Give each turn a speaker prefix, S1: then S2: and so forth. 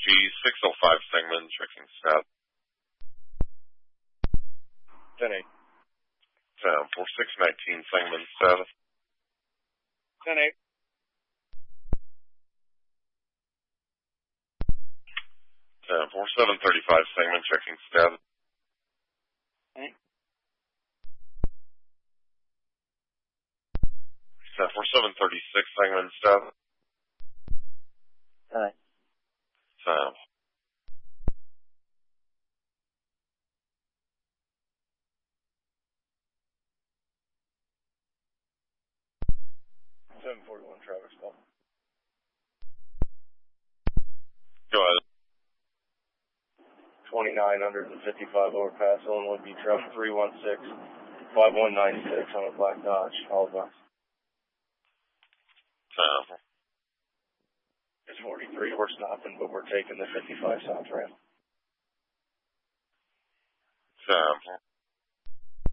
S1: 605 Singman, checking status.
S2: 10-8.
S1: 4619 Singman, status.
S2: 10-8.
S1: 4735 Singman, checking status.
S2: 8.
S1: 4736 Singman, status.
S2: 10-8. 741 traffic stop.
S1: Go ahead.
S2: 2955 overpass, Illinois Beach Route 316, 5196 on a black Dodge, Halifax. It's 43, we're stopping, but we're taking the 55 south ramp.